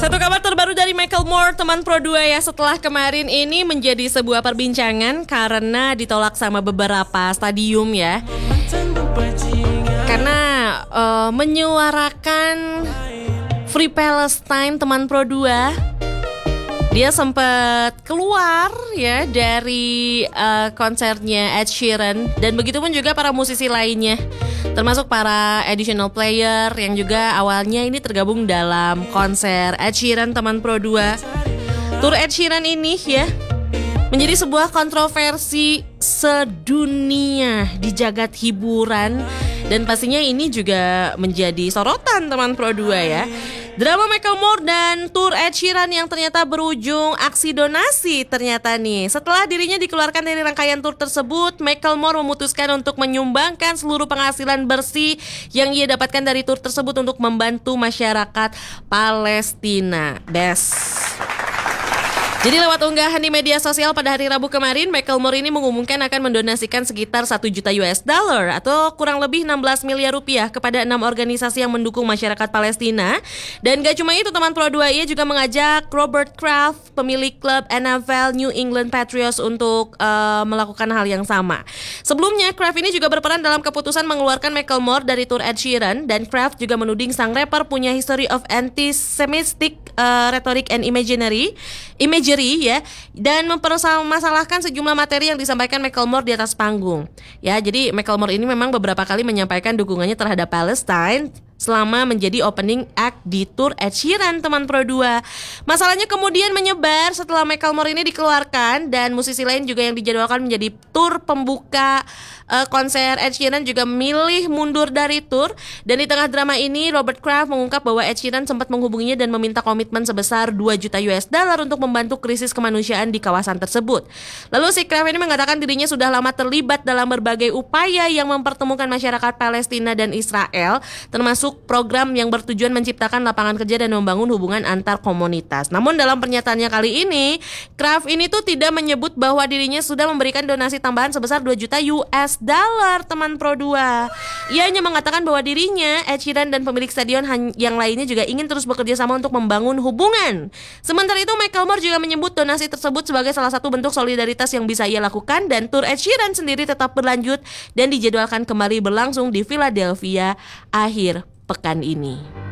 Satu kabar terbaru dari Macklemore, teman Pro 2 ya. Setelah kemarin ini menjadi sebuah perbincangan karena ditolak sama beberapa stadium ya. Karena menyuarakan Free Palestine, teman Pro 2. Dia sempat keluar ya dari konsernya Ed Sheeran, dan begitupun juga para musisi lainnya, termasuk para additional player yang juga awalnya ini tergabung dalam konser Ed Sheeran, teman Pro 2. Tour Ed Sheeran ini ya menjadi sebuah kontroversi sedunia di jagat hiburan, dan pastinya ini juga menjadi sorotan, teman Pro 2 ya. Drama Macklemore dan tour Ed Sheeran yang ternyata berujung aksi donasi ternyata nih. Setelah dirinya dikeluarkan dari rangkaian tour tersebut, Macklemore memutuskan untuk menyumbangkan seluruh penghasilan bersih yang ia dapatkan dari tour tersebut untuk membantu masyarakat Palestina. Jadi lewat unggahan di media sosial pada hari Rabu kemarin, Macklemore ini mengumumkan akan mendonasikan sekitar 1 juta US dollar atau kurang lebih 16 miliar rupiah kepada 6 organisasi yang mendukung masyarakat Palestina. Dan gak cuma itu, teman Pro 2, ia juga mengajak Robert Kraft, pemilik klub NFL New England Patriots, untuk melakukan hal yang sama. Sebelumnya, Kraft ini juga berperan dalam keputusan mengeluarkan Macklemore dari tour Ed Sheeran, dan Kraft juga menuding sang rapper punya history of anti-Semitic rhetoric and imagery ya, dan mempermasalahkan sejumlah materi yang disampaikan Macklemore di atas panggung. Ya, jadi Macklemore ini memang beberapa kali menyampaikan dukungannya terhadap Palestine selama menjadi opening act di tour Ed Sheeran, teman Pro 2. Masalahnya kemudian menyebar setelah Macklemore ini dikeluarkan, dan musisi lain juga yang dijadwalkan menjadi tour pembuka konser Ed Sheeran juga memilih mundur dari tour. Dan di tengah drama ini, Robert Kraft mengungkap bahwa Ed Sheeran sempat menghubunginya dan meminta komitmen sebesar 2 juta US dollar untuk membantu krisis kemanusiaan di kawasan tersebut. Lalu si Kraft ini mengatakan dirinya sudah lama terlibat dalam berbagai upaya yang mempertemukan masyarakat Palestina dan Israel, termasuk program yang bertujuan menciptakan lapangan kerja dan membangun hubungan antar komunitas. Namun dalam pernyataannya kali ini, Kraft ini tuh tidak menyebut bahwa dirinya sudah memberikan donasi tambahan sebesar 2 juta US dollar, teman Pro 2. Ia hanya mengatakan bahwa dirinya, Ed Sheeran, dan pemilik stadion yang lainnya juga ingin terus bekerja sama untuk membangun hubungan. Sementara itu, Macklemore juga menyebut donasi tersebut sebagai salah satu bentuk solidaritas yang bisa ia lakukan, dan tour Ed Sheeran sendiri tetap berlanjut dan dijadwalkan kembali berlangsung di Philadelphia akhir pekan ini.